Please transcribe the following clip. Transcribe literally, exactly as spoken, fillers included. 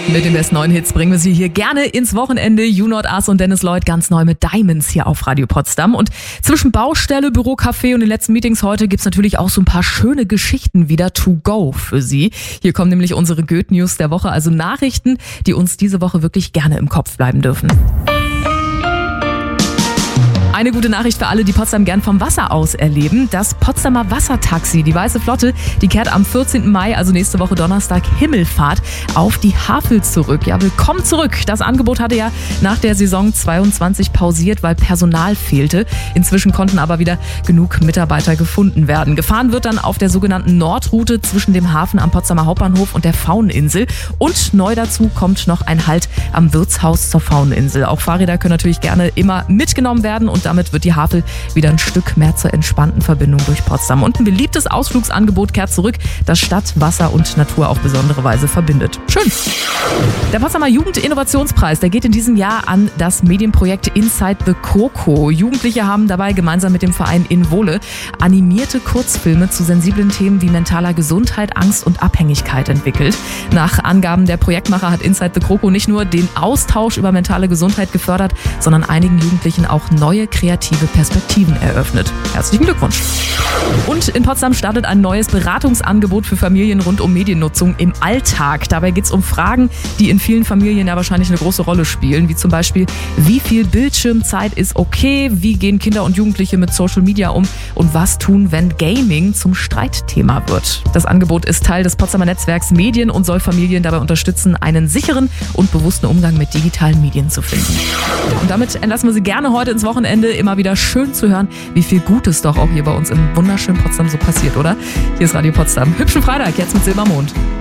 Mit den besten neuen Hits bringen wir Sie hier gerne ins Wochenende. You Not Us und Dennis Lloyd ganz neu mit Diamonds hier auf Radio Potsdam. Und zwischen Baustelle, Büro, Café und den letzten Meetings heute gibt's natürlich auch so ein paar schöne Geschichten wieder to go für Sie. Hier kommen nämlich unsere Goethe-News der Woche, also Nachrichten, die uns diese Woche wirklich gerne im Kopf bleiben dürfen. Eine gute Nachricht für alle, die Potsdam gern vom Wasser aus erleben. Das Potsdamer Wassertaxi, die Weiße Flotte, die kehrt am vierzehnten Mai, also nächste Woche Donnerstag, Himmelfahrt auf die Havel zurück. Ja, willkommen zurück. Das Angebot hatte ja nach der Saison zweiundzwanzig pausiert, weil Personal fehlte. Inzwischen konnten aber wieder genug Mitarbeiter gefunden werden. Gefahren wird dann auf der sogenannten Nordroute zwischen dem Hafen am Potsdamer Hauptbahnhof und der Fauninsel. Und neu dazu kommt noch ein Halt am Wirtshaus zur Fauninsel. Auch Fahrräder können natürlich gerne immer mitgenommen werden und damit wird die Havel wieder ein Stück mehr zur entspannten Verbindung durch Potsdam. Und ein beliebtes Ausflugsangebot kehrt zurück, das Stadt, Wasser und Natur auf besondere Weise verbindet. Schön. Der Potsdamer Jugendinnovationspreis, der geht in diesem Jahr an das Medienprojekt Inside the Kroko. Jugendliche haben dabei gemeinsam mit dem Verein Invole animierte Kurzfilme zu sensiblen Themen wie mentaler Gesundheit, Angst und Abhängigkeit entwickelt. Nach Angaben der Projektmacher hat Inside the Kroko nicht nur den Austausch über mentale Gesundheit gefördert, sondern einigen Jugendlichen auch neue kreative Perspektiven eröffnet. Herzlichen Glückwunsch. Und in Potsdam startet ein neues Beratungsangebot für Familien rund um Mediennutzung im Alltag. Dabei geht es um Fragen, die in vielen Familien ja wahrscheinlich eine große Rolle spielen, wie zum Beispiel, wie viel Bildschirmzeit ist okay, wie gehen Kinder und Jugendliche mit Social Media um und was tun, wenn Gaming zum Streitthema wird. Das Angebot ist Teil des Potsdamer Netzwerks Medien und soll Familien dabei unterstützen, einen sicheren und bewussten Umgang mit digitalen Medien zu finden. Und damit entlassen wir Sie gerne heute ins Wochenende. Immer wieder schön zu hören, wie viel Gutes doch auch hier bei uns im wunderschönen Potsdam so passiert, oder? Hier ist Radio Potsdam. Hübschen Freitag, jetzt mit Silbermond.